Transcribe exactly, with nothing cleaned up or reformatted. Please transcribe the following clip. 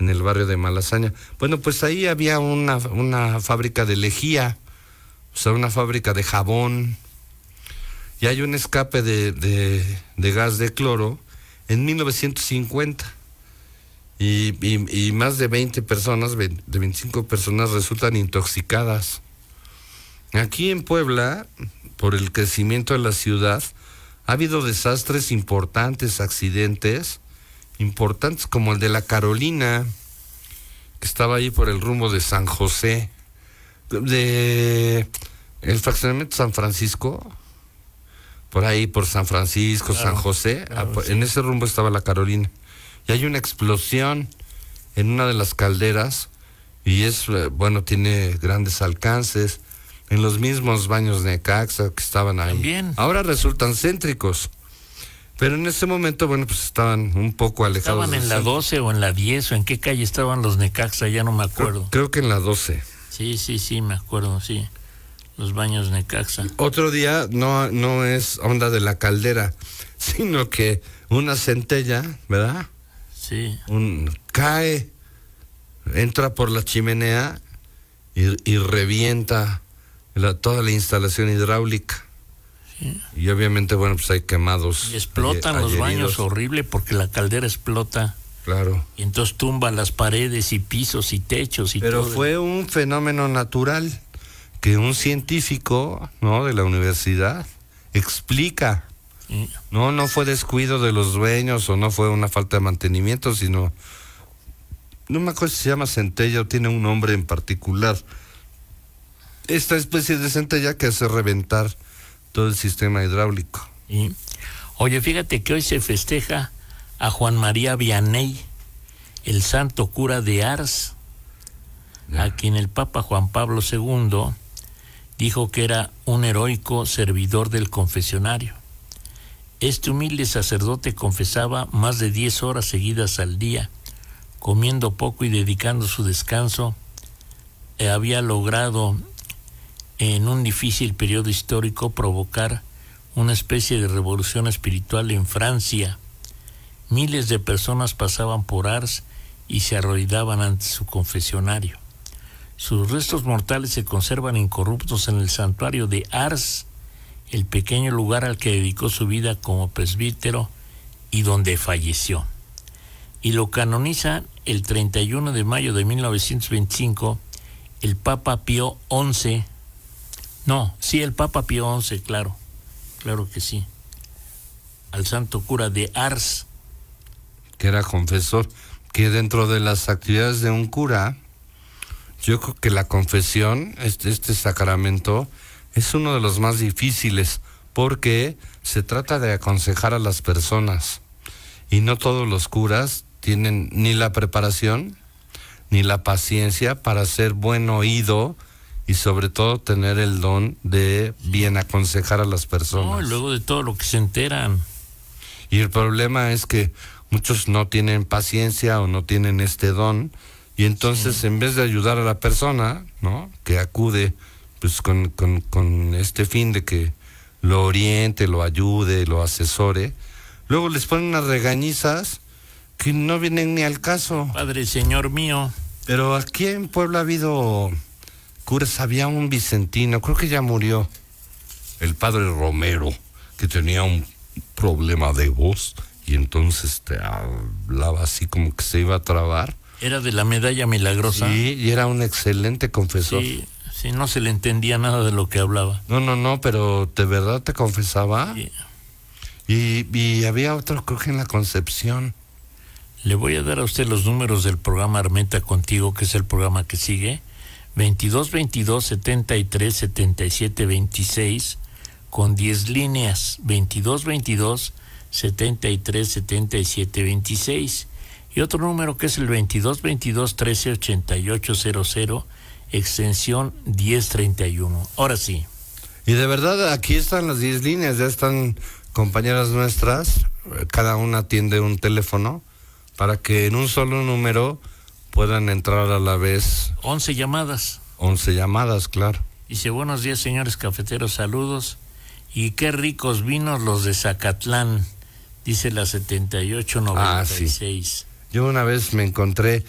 en el barrio de Malasaña. Bueno, pues ahí había una, una fábrica de lejía, o sea, una fábrica de jabón, y hay un escape de, de, de gas de cloro en mil novecientos cincuenta, y, y, y más de veinte personas, de veinticinco personas resultan intoxicadas. Aquí en Puebla, por el crecimiento de la ciudad, ha habido desastres importantes, accidentes importantes, como el de la Carolina, que estaba ahí por el rumbo de San José, de el fraccionamiento San Francisco, por ahí por San Francisco, claro, San José, claro, a, sí. En ese rumbo estaba la Carolina, y hay una explosión en una de las calderas, y es, bueno, tiene grandes alcances, en los mismos baños de Necaxa que estaban ahí. También. Ahora resultan céntricos, pero en ese momento, bueno, pues estaban un poco alejados. ¿Estaban en la doce o en la diez o en qué calle estaban los Necaxa? Ya no me acuerdo. Creo, creo que en la doce. Sí, sí, sí, me acuerdo, sí. Los baños Necaxa. Otro día no, no es onda de la caldera, sino que una centella, ¿verdad? Sí. Un, cae, entra por la chimenea y, y revienta la, toda la instalación hidráulica. Sí. Y obviamente, bueno, pues hay quemados. Y explotan hay, los hay baños, horrible, porque la caldera explota. Claro. Y entonces tumba las paredes y pisos y techos y Pero todo. Pero fue un fenómeno natural que un científico, ¿no?, de la universidad explica. Sí. No, no fue descuido de los dueños o no fue una falta de mantenimiento, sino, no me acuerdo si se llama centella o tiene un nombre en particular. Esta especie de centella que hace reventar todo el sistema hidráulico. Sí. Oye, fíjate que hoy se festeja a Juan María Vianney, el santo cura de Ars, yeah. a quien el Papa Juan Pablo segundo dijo que era un heroico servidor del confesionario. Este humilde sacerdote confesaba más de diez horas seguidas al día, comiendo poco y dedicando su descanso. Eh, había logrado en un difícil periodo histórico provocar una especie de revolución espiritual en Francia. Miles de personas pasaban por Ars y se arrodillaban ante su confesionario. Sus restos mortales se conservan incorruptos en el santuario de Ars, el pequeño lugar al que dedicó su vida como presbítero y donde falleció. Y lo canoniza el treinta y uno de mayo de mil novecientos veinticinco el Papa Pío once. No, sí, el Papa Pío once, claro, claro que sí. Al santo cura de Ars. Que era confesor, que dentro de las actividades de un cura, yo creo que la confesión, este, este sacramento, es uno de los más difíciles, porque se trata de aconsejar a las personas, y no todos los curas tienen ni la preparación, ni la paciencia para ser buen oído, y sobre todo tener el don de bien aconsejar a las personas. No, y luego de todo lo que se enteran. Y el problema es que muchos no tienen paciencia o no tienen este don, y entonces sí. en vez de ayudar a la persona, ¿no?, que acude pues con, con, con este fin de que lo oriente, lo ayude, lo asesore, luego les ponen unas regañizas que no vienen ni al caso. Padre, Señor mío. Pero aquí en Puebla ha habido curas, había un vicentino, creo que ya murió, el padre Romero, que tenía un problema de voz, y entonces te hablaba así como que se iba a trabar. ¿Era de la Medalla Milagrosa? Sí, y era un excelente confesor. Sí, sí, no se le entendía nada de lo que hablaba. No, no, no, pero de verdad te confesaba. Sí. Y, y había otro, creo que en la Concepción. Le voy a dar a usted los números del programa Armenta Contigo, que es el programa que sigue. veintidós veintidós setenta y tres setenta y siete veintiséis, con diez líneas. veintidós veintidós setenta y tres setenta y siete veintiséis. Y otro número que es el veintidós veintidós trece ochenta y ocho cero cero, extensión diez treinta y uno. Ahora sí. Y de verdad, aquí están las diez líneas, ya están compañeras nuestras, cada una atiende un teléfono, para que en un solo número puedan entrar a la vez. once llamadas. once llamadas, claro. Dice, buenos días, señores cafeteros, saludos. Y qué ricos vinos los de Zacatlán, dice la setenta y ocho noventa y seis. Ah, sí. Yo una vez me encontré